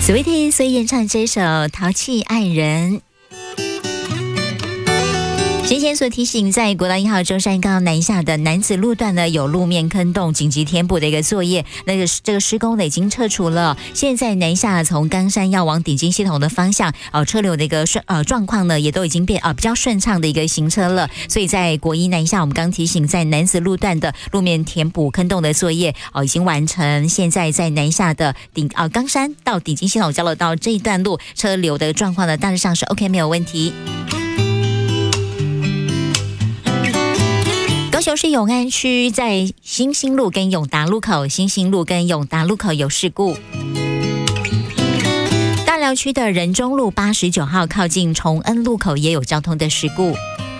Sweetie 所以演唱这首《淘气爱人》。先前所提醒，在国道1号中山高南下的南子路段呢，有路面坑洞紧急填补的一个作业，这个施工呢已经撤除了。现在南下从冈山要往顶金系统的方向，车流的一个状况呢，也都已经变比较顺畅的一个行车了。所以在国一南下，我们刚提醒，在南子路段的路面填补坑洞的作业已经完成。现在在南下的冈山到顶金系统交流道这一段路，车流的状况呢，大致上是 OK 没有问题。高雄市永安区在新兴路跟永达路口，新兴路跟永达路口有事故。大寮区的仁中路89号靠近崇恩路口也有交通的事故。